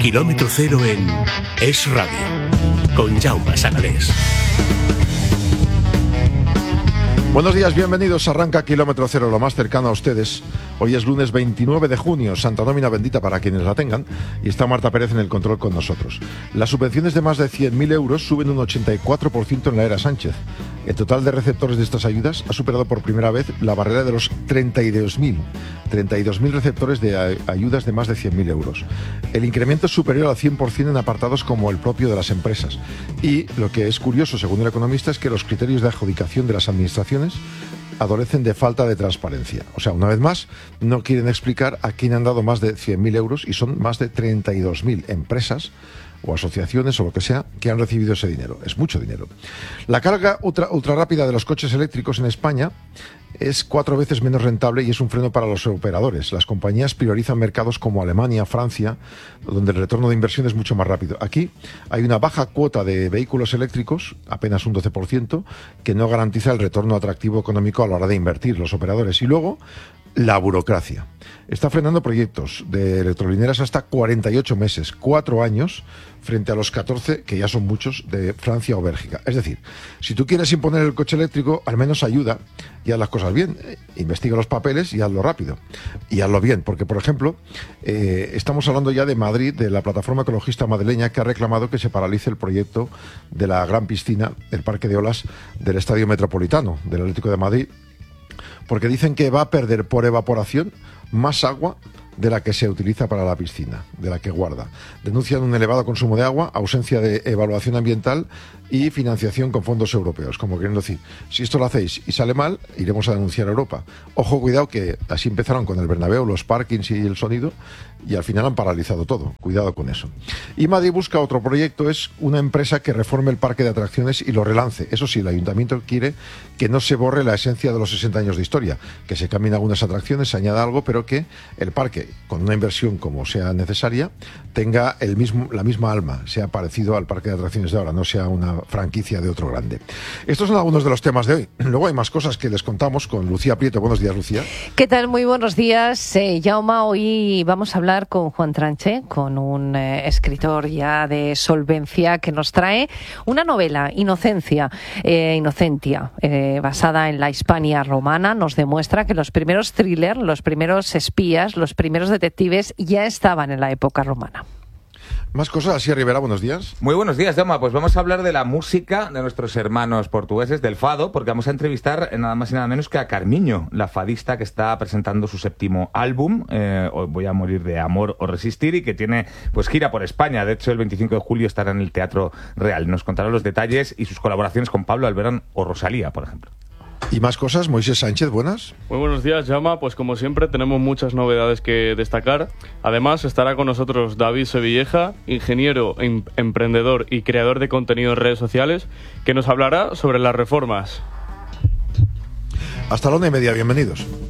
Kilómetro Cero en Es Radio, con Jaume Sagalés. Buenos días, bienvenidos. Arranca Kilómetro Cero, lo más cercano a ustedes. Hoy es lunes 29 de junio, Santa Nómina bendita para quienes la tengan, y está Marta Pérez en el control con nosotros. Las subvenciones de más de 100.000 euros suben un 84% en la era Sánchez. El total de receptores de estas ayudas ha superado por primera vez la barrera de los 32.000 receptores de ayudas de más de 100.000 euros. El incremento es superior al 100% en apartados como el propio de las empresas. Y lo que es curioso, según el economista, es que los criterios de adjudicación de las administraciones adolecen de falta de transparencia. O sea, una vez más, no quieren explicar a quién han dado más de 100.000 euros y son más de 32.000 empresas o asociaciones o lo que sea que han recibido ese dinero. Es mucho dinero. La carga ultra rápida de los coches eléctricos en España es 4 veces menos rentable y es un freno para los operadores. Las compañías priorizan mercados como Alemania, Francia, donde el retorno de inversión es mucho más rápido. Aquí hay una baja cuota de vehículos eléctricos, apenas un 12%, que no garantiza el retorno atractivo económico a la hora de invertir los operadores. Y luego, la burocracia. Está frenando proyectos de electrolineras hasta 48 meses, 4 años, frente a los 14, que ya son muchos, de Francia o Bélgica. Es decir, si tú quieres imponer el coche eléctrico, al menos ayuda y haz las cosas bien. Investiga los papeles y hazlo rápido. Y hazlo bien, porque, por ejemplo, estamos hablando ya de Madrid, de la plataforma ecologista madrileña, que ha reclamado que se paralice el proyecto de la gran piscina, el parque de olas del Estadio Metropolitano del Atlético de Madrid, porque dicen que va a perder por evaporación más agua de la que se utiliza para la piscina, de la que guarda. Denuncian un elevado consumo de agua, ausencia de evaluación ambiental y financiación con fondos europeos. Como quieren decir, si esto lo hacéis y sale mal, iremos a denunciar a Europa. Ojo, cuidado, que así empezaron con el Bernabéu, los parkings y el sonido, y al final han paralizado todo. Cuidado con eso. Y Madrid busca otro proyecto, es una empresa que reforme el parque de atracciones y lo relance. Eso sí, el ayuntamiento quiere que no se borre la esencia de los 60 años de historia, que se cambien algunas atracciones, se añada algo, pero que el parque, con una inversión como sea necesaria, tenga la misma alma, sea parecido al parque de atracciones de ahora, no sea una franquicia de otro grande. Estos son algunos de los temas de hoy. Luego hay más cosas que les contamos con Lucía Prieto. Buenos días, Lucía. ¿Qué tal? Muy buenos días, Jaume. Hoy vamos a hablar con Juan Tranché, con un escritor ya de solvencia, que nos trae una novela, Inocentia, basada en la Hispania romana. Nos demuestra que los primeros thrillers, los primeros espías, los primeros detectives ya estaban en la época romana. Más cosas, Asier Rivera, buenos días. Muy buenos días, Jaume. Pues vamos a hablar de la música de nuestros hermanos portugueses, del fado, porque vamos a entrevistar nada más y nada menos que a Carmiño, la fadista que está presentando su 7º álbum, Voy a morir de amor o resistir, y que tiene pues gira por España. De hecho, el 25 de julio estará en el Teatro Real. Nos contará los detalles y sus colaboraciones con Pablo Alborán o Rosalía, por ejemplo. Y más cosas, Moisés Sánchez, buenas. Muy buenos días, Jaume. Pues como siempre tenemos muchas novedades que destacar. Además estará con nosotros David Sevilleja, ingeniero, emprendedor y creador de contenido en redes sociales, que nos hablará sobre las reformas. Hasta la 1:30, bienvenidos.